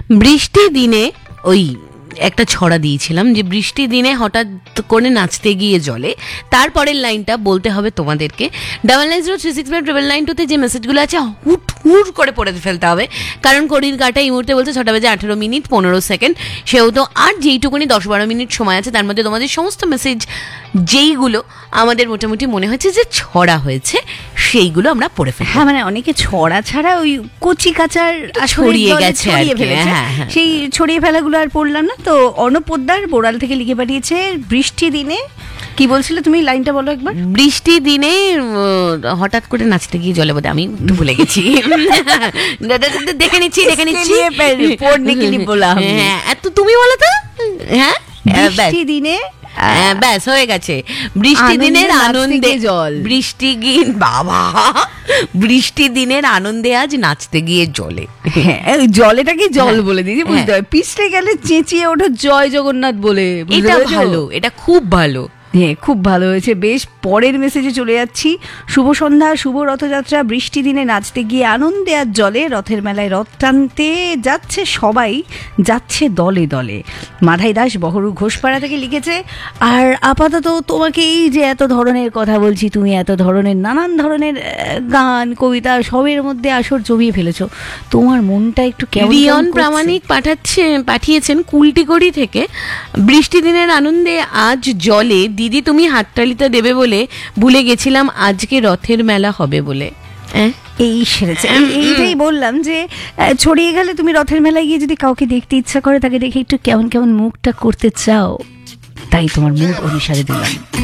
বৃষ্টির দিনে ওই একটা ছড়া দিয়েছিলাম যে বৃষ্টির দিনে হঠাৎ করে নাচতে গিয়ে জলে, তারপরের লাইনটা বলতে হবে তোমাদেরকে 9903659992 যে মেসেজগুলো আছে হুট করে পড়ে ফেলতে হবে, কারণ ঘড়ির কাঁটা এই মুহূর্তে বলছে 6:18:15 সেহেতু আর যেইটুকুনি 10-12 মিনিট সময় আছে তার মধ্যে তোমাদের সমস্ত মেসেজ যেইগুলো আমাদের মোটামুটি মনে হচ্ছে যে ছড়া হয়েছে সেইগুলো আমরা পড়ে ফেলি। হ্যাঁ, মানে অনেকে ছড়া ছাড়া ওই কচি কাচার ছড়িয়ে গেছে, সেই ছড়িয়ে ফেলাগুলো আর পড়লাম না। তো অর্ণব পোদ্দার বোড়াল থেকে লিখে পাঠিয়েছে বৃষ্টি দিনে, কি বলছিলে তুমি লাইনটা বলো একবার। বৃষ্টির দিনে হঠাৎ করে নাচতে গিয়ে জলে, বোধ আমি একটু ভুলে গেছি, দেখে নিচ্ছি হ্যাঁ এত তুমি বলো তো। হ্যাঁ বৃষ্টি দিনে, ব্যাস হয়ে গেছে। বৃষ্টি দিনের আনন্দে জল, বৃষ্টির দিনের আনন্দে আজ নাচতে গিয়ে জলে। হ্যাঁ, জলেটাকে জল বলে দিয়েছি, বুঝতে হয়। পিছলে গেলে চেঁচিয়ে ওঠো জয় জগন্নাথ বলে। এটা ভালো, এটা খুব ভালো। হ্যাঁ, খুব ভালো হয়েছে। বেশ, পরের মেসেজে চলে যাচ্ছি। শুভ সন্ধ্যা, শুভ রথযাত্রা। বৃষ্টি দিনে নাচতে গিয়ে আনন্দে আর জলে, রথের মেলায় রথ টানতে যাচ্ছে সবাই, যাচ্ছে দলে দলে। মাধাই দাস বহরু ঘোষপাড়া থেকে লিখেছে। আর আপাতত তোমাকে এই যে এত ধরনের কথা বলছি, তুমি এত ধরনের নানান ধরনের গান কবিতা সবের মধ্যে আসর জমিয়ে ফেলেছো, তোমার মনটা একটু কেমন? রিয়ন প্রামাণিক পাঠিয়েছেন কুলটিগড়ি থেকে। বৃষ্টি দিনের আনন্দে আজ জলে, দিদি তুমি হাততালিটা দেবে বলে ভুলে গেছিলাম আজকে রথের মেলা হবে বলে। এই সেরেছে, এইটাই বললাম যে ছড়িয়ে গেলে তুমি রথের মেলায় গিয়ে যদি কাউকে দেখতে ইচ্ছা করে, তাকে দেখে একটু কেমন কেমন মুখটা করতে চাও, তাই তোমার মুড অনুসারে দিলাম।